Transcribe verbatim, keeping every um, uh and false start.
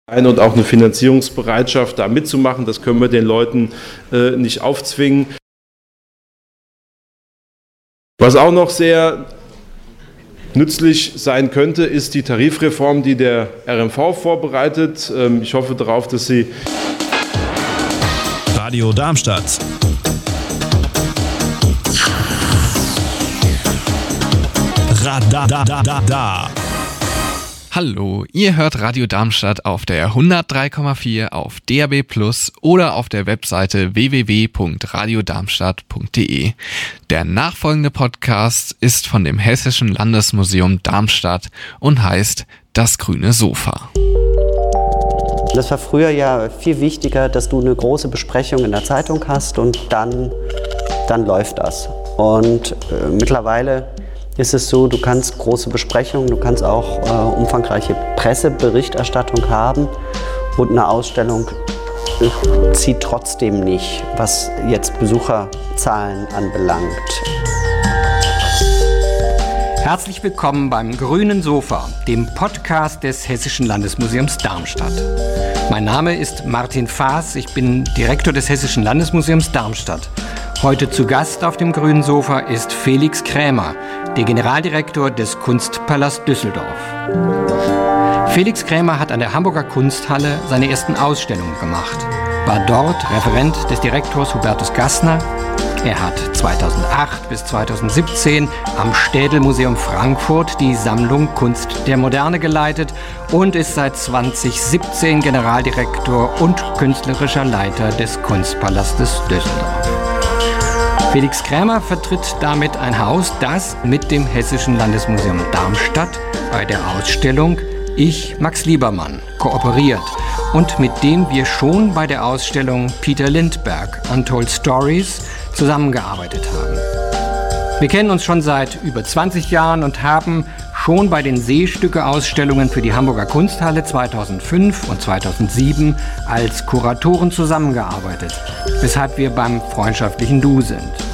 Und auch eine Finanzierungsbereitschaft, da mitzumachen. Das können wir den Leuten äh, nicht aufzwingen. Was auch noch sehr nützlich sein könnte, ist die Tarifreform, die der R M V vorbereitet. Ähm, ich hoffe darauf, dass Sie... Radio Darmstadt. Radadadada. Hallo, ihr hört Radio Darmstadt auf der hundertdrei Komma vier, auf D A B plus oder auf der Webseite w w w punkt radio darmstadt punkt d e. Der nachfolgende Podcast ist von dem Hessischen Landesmuseum Darmstadt und heißt Das grüne Sofa. Das war früher ja viel wichtiger, dass du eine große Besprechung in der Zeitung hast und dann, dann läuft das. Und äh, mittlerweile ist es so, du kannst große Besprechungen, du kannst auch äh, umfangreiche Presseberichterstattung haben und eine Ausstellung äh, zieht trotzdem nicht, was jetzt Besucherzahlen anbelangt. Herzlich willkommen beim Grünen Sofa, dem Podcast des Hessischen Landesmuseums Darmstadt. Mein Name ist Martin Faas, ich bin Direktor des Hessischen Landesmuseums Darmstadt. Heute zu Gast auf dem Grünen Sofa ist Felix Krämer, der Generaldirektor des Kunstpalast Düsseldorf. Felix Krämer hat an der Hamburger Kunsthalle seine ersten Ausstellungen gemacht, war dort Referent des Direktors Hubertus Gassner. Er hat zweitausendacht bis zweitausendsiebzehn am Städel-Museum Frankfurt die Sammlung Kunst der Moderne geleitet und ist seit zweitausendsiebzehn Generaldirektor und künstlerischer Leiter des Kunstpalastes Düsseldorf. Felix Krämer vertritt damit ein Haus, das mit dem Hessischen Landesmuseum Darmstadt bei der Ausstellung Ich, Max Liebermann kooperiert und mit dem wir schon bei der Ausstellung Peter Lindbergh Untold Stories zusammengearbeitet haben. Wir kennen uns schon seit über zwanzig Jahren und haben schon bei den Seestücke-Ausstellungen für die Hamburger Kunsthalle zweitausendfünf und zweitausendsieben als Kuratoren zusammengearbeitet, weshalb wir beim freundschaftlichen Du sind.